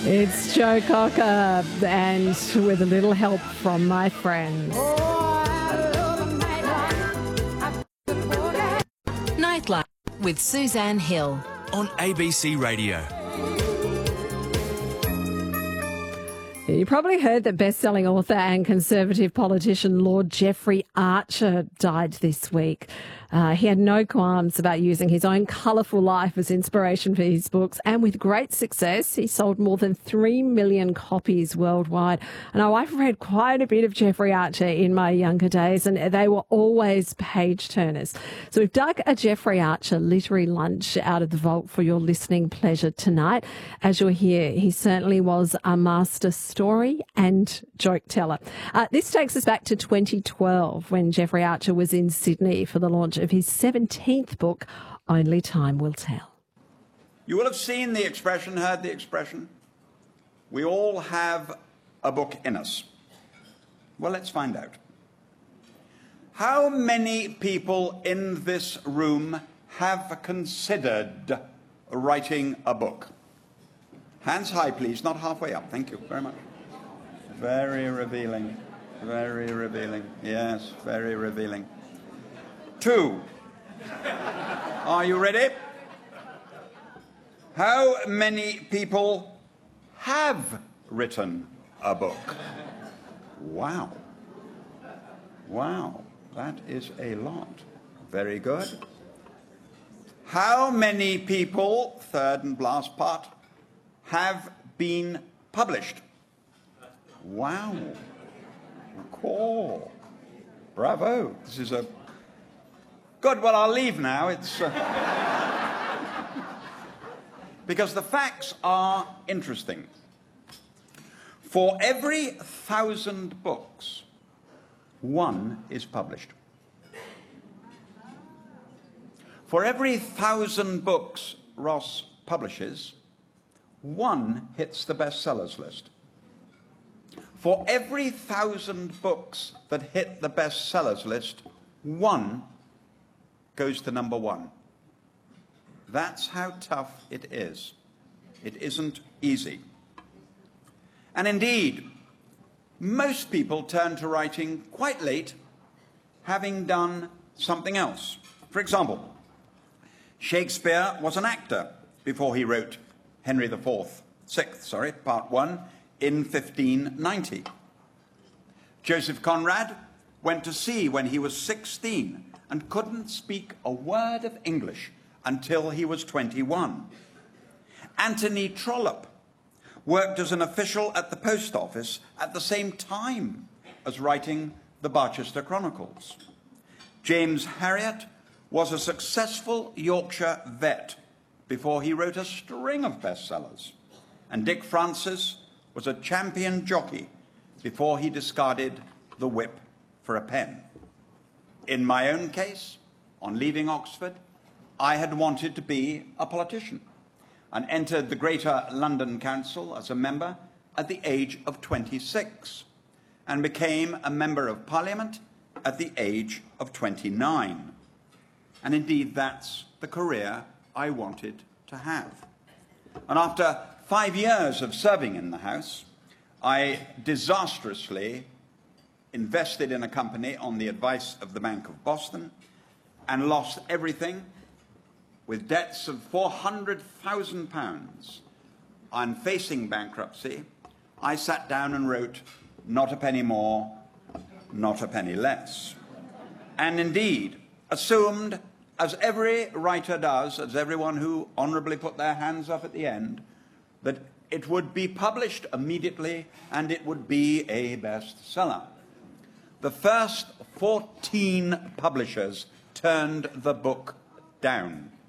It's Joe Cocker, and with a little help from my friends. Nightlife with Suzanne Hill on ABC Radio. You probably heard that best-selling author and Conservative politician Lord Jeffrey Archer died this week. He had no qualms about using his own colourful life as inspiration for his books, and with great success, he sold more than 3 million copies worldwide. And I've read quite a bit of Jeffrey Archer in my younger days, and they were always page-turners. So we've dug a Jeffrey Archer literary lunch out of the vault for your listening pleasure tonight. As you'll hear, he certainly was a master story and joke teller. This takes us back to 2012 when Jeffrey Archer was in Sydney for the launch of his 17th book, Only Time Will Tell. You will have seen the expression, heard the expression. We all have a book in us. Well, let's find out. How many people in this room have considered writing a book? Hands high, please, not halfway up. Thank you very much. Very revealing. Very revealing. Yes, very revealing. 2. Are you ready? How many people have written a book? Wow. Wow, that is a lot. Very good. How many people, third and last part, have been published? Wow. Cool. Bravo. This is a... Good, well, I'll leave now. It's because the facts are interesting. For every 1,000 books, 1 is published. For every 1,000 books Ross publishes, 1 hits the bestsellers list. For every 1,000 books that hit the bestsellers list, 1 goes to number 1. That's how tough it is. It isn't easy. And indeed, most people turn to writing quite late, having done something else. For example, Shakespeare was an actor before he wrote Henry VI, Part 1, in 1590. Joseph Conrad went to sea when he was 16 and couldn't speak a word of English until he was 21. Anthony Trollope worked as an official at the post office at the same time as writing the Barchester Chronicles. James Herriot was a successful Yorkshire vet before he wrote a string of bestsellers. And Dick Francis was a champion jockey before he discarded the whip for a pen. In my own case, on leaving Oxford, I had wanted to be a politician and entered the Greater London Council as a member at the age of 26 and became a member of Parliament at the age of 29. And indeed, that's the career I wanted to have. And after 5 years of serving in the House, I disastrously invested in a company on the advice of the Bank of Boston and lost everything with debts of £400,000. On facing bankruptcy, I sat down and wrote, "Not a penny more, not a penny less." And indeed, assumed, as every writer does, as everyone who honorably put their hands up at the end, that it would be published immediately and it would be a bestseller. The first 14 publishers turned the book down.